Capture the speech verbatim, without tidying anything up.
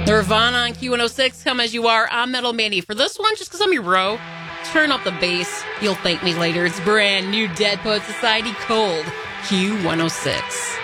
Nirvana on Q one oh six. Come as you are. I'm Metal Mandy. For this one, just because I'm your bro, turn up the bass. You'll thank me later. It's brand new Dead Poet Society Cold. Q one oh six.